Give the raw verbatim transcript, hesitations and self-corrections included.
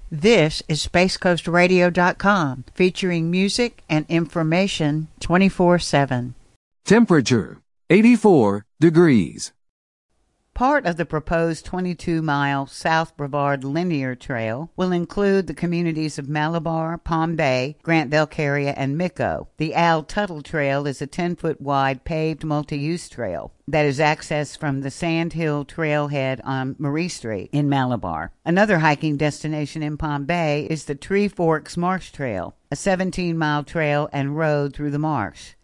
This is space coast radio dot com, featuring music and information twenty-four seven. Temperature, eighty-four degrees. Part of the proposed twenty-two mile South Brevard Linear Trail will include the communities of Malabar, Palm Bay, Grant Velcaria, and Mico. The Al Tuttle Trail is a ten foot wide paved multi-use trail that is accessed from the Sand Hill Trailhead on Marie Street in Malabar. Another hiking destination in Palm Bay is the Tree Forks Marsh Trail, a seventeen mile trail and road through the marsh.